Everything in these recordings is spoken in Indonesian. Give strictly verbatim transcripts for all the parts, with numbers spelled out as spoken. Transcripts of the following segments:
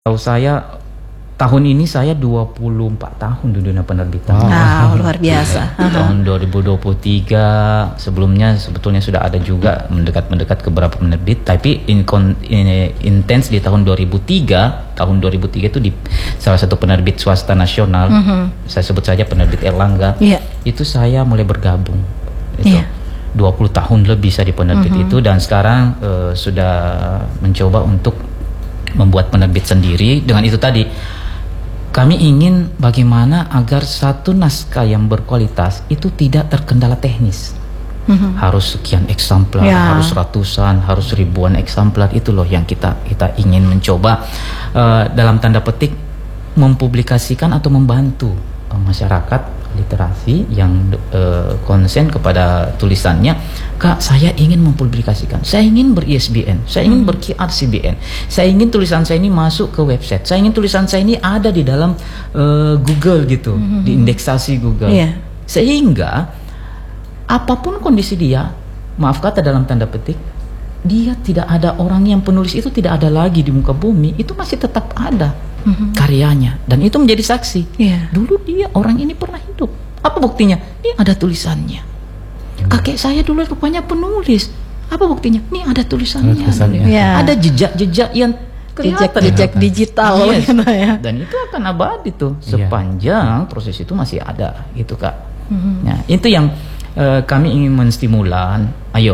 Tahu saya tahun ini saya dua puluh empat tahun di dunia penerbitan. Wow, luar biasa. Tahun dua ribu dua puluh tiga sebelumnya sebetulnya sudah ada juga mendekat-mendekat ke beberapa penerbit, tapi in, in, intens di tahun dua ribu tiga. Tahun dua ribu tiga itu di salah satu penerbit swasta nasional. Mm-hmm. Saya sebut saja penerbit Erlangga. Yeah. Itu saya mulai bergabung. Itu. Yeah. dua puluh tahun lebih saya di penerbit mm-hmm. itu, dan sekarang uh, sudah mencoba untuk membuat penerbit sendiri. Dengan itu tadi kami ingin bagaimana agar satu naskah yang berkualitas itu tidak terkendala teknis. Mm-hmm. Harus sekian eksemplar, yeah. harus ratusan, harus ribuan eksemplar. Itu loh yang kita kita ingin mencoba uh, dalam tanda petik mempublikasikan atau membantu uh, masyarakat literasi yang uh, konsen kepada tulisannya. Kak, saya ingin mempublikasikan, saya ingin ber-I S B N, saya ingin ber-Q R C B N, saya ingin tulisan saya ini masuk ke website, saya ingin tulisan saya ini ada di dalam uh, Google gitu, mm-hmm. di indeksasi Google. Yeah. Sehingga apapun kondisi dia, maaf kata dalam tanda petik, dia tidak ada orang yang penulis itu tidak ada lagi di muka bumi, itu masih tetap ada mm-hmm. karyanya, dan itu menjadi saksi. Yeah. Dulu dia orang ini pernah hidup. Apa buktinya? Ini ada tulisannya. Kakek saya dulu rupanya penulis. Apa buktinya? Nih ada tulisannya. Ya. Ada jejak-jejak yang jejak-jejak digital. Yes. Gitu ya. Dan itu akan abadi tuh sepanjang ya. Proses itu masih ada, gitu Kak. Mm-hmm. Nah, itu yang uh, kami ingin menstimulan. Ayo,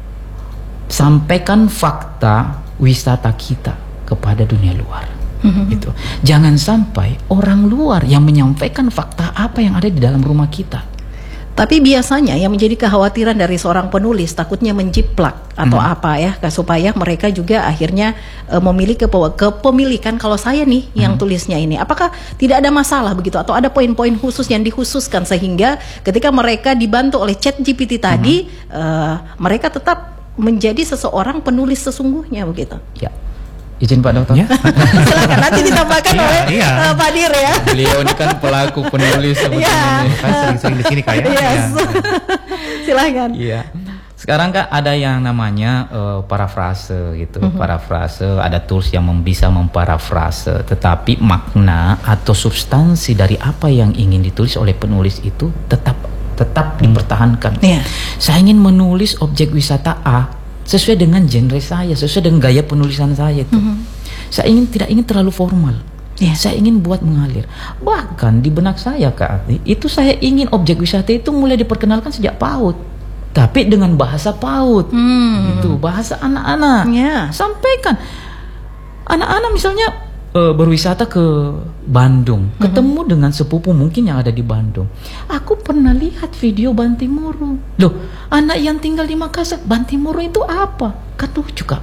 sampaikan fakta wisata kita kepada dunia luar. Mm-hmm. Gitu. Jangan sampai orang luar yang menyampaikan fakta apa yang ada di dalam rumah kita. Tapi biasanya yang menjadi kekhawatiran dari seorang penulis takutnya menjiplak atau hmm. apa ya, supaya mereka juga akhirnya e, memiliki kepe- kepemilikan. Kalau saya nih hmm. yang tulisnya ini, apakah tidak ada masalah begitu, atau ada poin-poin khusus yang dikhususkan sehingga ketika mereka dibantu oleh ChatGPT tadi hmm. e, mereka tetap menjadi seseorang penulis sesungguhnya begitu? Ya. Izin Pak Dokter. Ya. Silakan nanti ditambahkan ya, oleh iya. uh, Pak Dir ya. Beliau ini kan pelaku penulis sebetulnya. Ya. Kan sering-sering di sini Kak ya. Yes. Ya. Silakan. Iya. Sekarang Kak ada yang namanya uh, parafrase gitu. Uh-huh. Parafrase, ada tools yang bisa memparafrase, tetapi makna atau substansi dari apa yang ingin ditulis oleh penulis itu tetap tetap dipertahankan. Yeah. Saya ingin menulis objek wisata A sesuai dengan genre saya, sesuai dengan gaya penulisan saya itu. Mm-hmm. Saya ingin tidak ingin terlalu formal. Yeah. Saya ingin buat mengalir. Bahkan di benak saya Kak Ati, itu saya ingin objek wisata itu mulai diperkenalkan sejak PAUD. Tapi dengan bahasa PAUD. Mm. Itu bahasa anak-anak. Yeah. Sampaikan. Anak-anak misalnya uh, berwisata ke Bandung, mm-hmm. ketemu dengan sepupu mungkin yang ada di Bandung. Aku pernah lihat video Bantimurung. Loh, anak yang tinggal di Makassar, Bantimurung itu apa? Kan lucu Kak.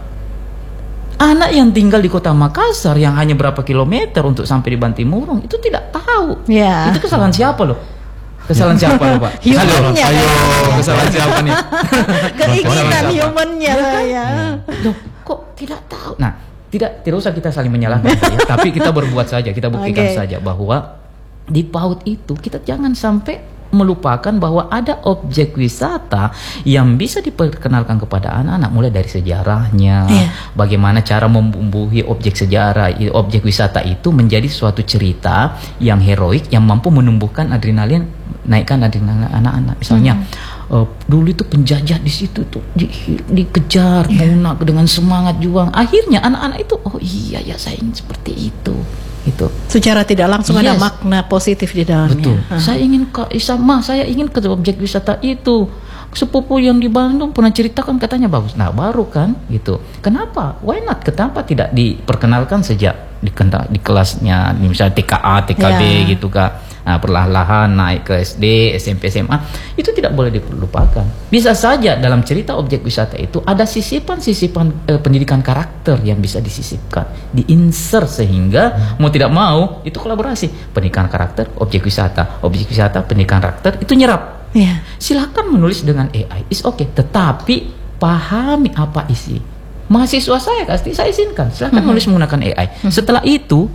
Anak yang tinggal di kota Makassar yang hanya berapa kilometer untuk sampai di Bantimurung itu tidak tahu. Yeah. Itu kesalahan siapa loh? Kesalahan siapa loh Pak? Halo, ayo, kesalahan siapa nih? Keinginan humannya ya. Loh, kok tidak tahu? Nah, tidak tidak usah kita saling menyalahkan, ya. Tapi kita berbuat saja, kita buktikan okay. saja bahwa di PAUD itu kita jangan sampai melupakan bahwa ada objek wisata yang bisa diperkenalkan kepada anak-anak, mulai dari sejarahnya, yeah. bagaimana cara membumbuhi objek sejarah, objek wisata itu menjadi suatu cerita yang heroik yang mampu menumbuhkan adrenalin, naikkan adrenalin anak-anak. Misalnya hmm. uh, dulu itu penjajah di situ tuh di, dikejar, yeah. punah dengan semangat juang. Akhirnya anak-anak itu oh iya ya saya ingin seperti itu. Itu secara tidak langsung yes. ada makna positif di dalamnya. Betul. Uh. Saya ingin ke sama, saya ingin ke objek wisata itu. Sepupu yang di Bandung pernah ceritakan katanya bagus. Nah, baru kan gitu. Kenapa? Why not? Kenapa tidak diperkenalkan sejak di, di kelasnya, misalnya T K A, T K B yeah. gitu Kak. Nah, perlahan-lahan naik ke S D, S M P, S M A, itu tidak boleh dilupakan. Bisa saja dalam cerita objek wisata itu ada sisipan-sisipan eh, pendidikan karakter yang bisa disisipkan, diinsert sehingga hmm. mau tidak mau itu kolaborasi. Pendidikan karakter, objek wisata, objek wisata, pendidikan karakter itu nyerap. Yeah. Silakan menulis dengan A I, is okay, tetapi pahami apa isi. Mahasiswa saya pasti saya izinkan, silakan hmm. menulis menggunakan A I. Hmm. Setelah itu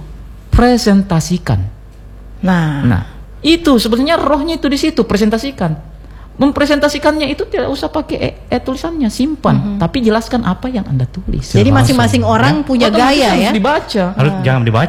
presentasikan. Nah, nah, itu sebenarnya rohnya itu di situ, presentasikan. mempresentasikannya itu tidak usah pakai e, e tulisannya, simpan, mm-hmm. tapi jelaskan apa yang Anda tulis. Jadi masing-masing orang punya Otomatis gaya harus ya. dibaca. Harus jangan dibaca.